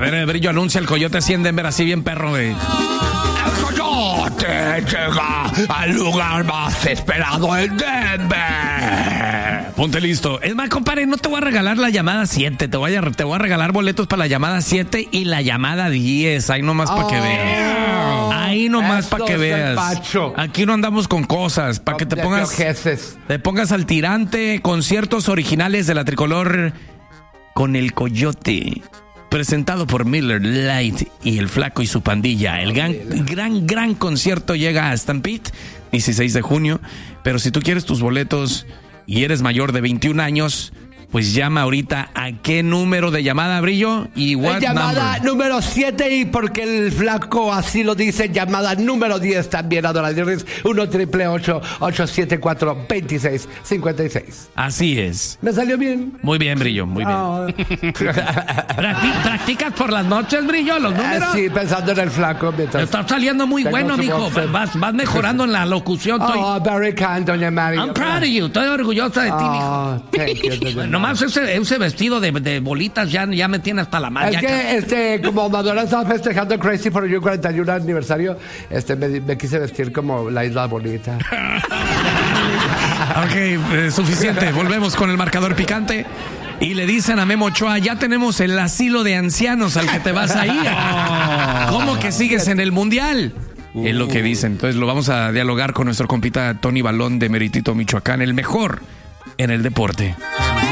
ver, Brillo, anuncia el Coyote así en Denver, así bien perro, güey. El Coyote llega al lugar más esperado en Denver. Ponte listo. Es más, compadre, no te voy a regalar la llamada 7. Te voy a regalar boletos para la llamada 7 y la llamada 10. Ahí nomás para que veas. Ahí nomás para que veas. Aquí no andamos con cosas. Para que te pongas al tirante. Conciertos originales de la Tricolor con el Coyote. Presentado por Miller Lite y el Flaco y su pandilla. El gran concierto llega a Stampede, 16 de junio. Pero si tú quieres tus boletos y eres mayor de 21 años, pues llama ahorita. ¿A qué número de llamada, Brillo? Y what llamada number? número 7, y porque el Flaco así lo dice, llamada número 10 también, Adoradores, 1-888-874-2656. Así es. ¿Me salió bien? Muy bien, Brillo, muy bien. ¿Practicas por las noches, Brillo, los números? Sí, pensando en el Flaco. Está saliendo muy bueno, mijo. Vas mejorando en la locución. Very kind, doña Mary. I'm proud of you. Estoy orgullosa de ti, mijo. Thank you, Nomás ese vestido de bolitas ya me tiene hasta la madre. Es que, como Madonna estaba festejando Crazy for You 41 aniversario, me quise vestir como la Isla Bonita. Ok, suficiente. Volvemos con el marcador picante. Y le dicen a Memo Ochoa, ya tenemos el asilo de ancianos al que te vas a ir. ¿Cómo que sigues en el Mundial? Es lo que dicen. Entonces lo vamos a dialogar con nuestro compita Tony Balón de Meritito, Michoacán, el mejor en el deporte.